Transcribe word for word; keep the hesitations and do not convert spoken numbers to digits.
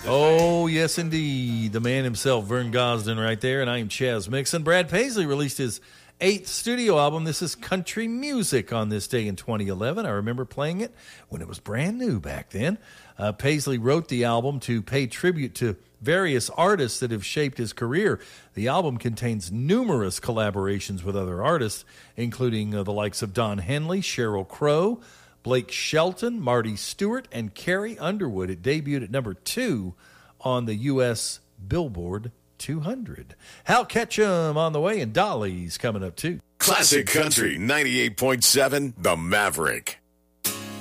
Oh, yes, indeed. The man himself, Vern Gosdin, right there. And I'm Chaz Mixon. Brad Paisley released his eighth studio album. This is Country Music on this day in twenty eleven. I remember playing it when it was brand new back then. Uh, Paisley wrote the album to pay tribute to various artists that have shaped his career. The album contains numerous collaborations with other artists, including uh, the likes of Don Henley, Sheryl Crow, Blake Shelton, Marty Stewart, and Carrie Underwood. It debuted at number two on the U S Billboard two hundred. Hal Ketchum on the way, and Dolly's coming up too. Classic Country ninety-eight point seven, The Maverick.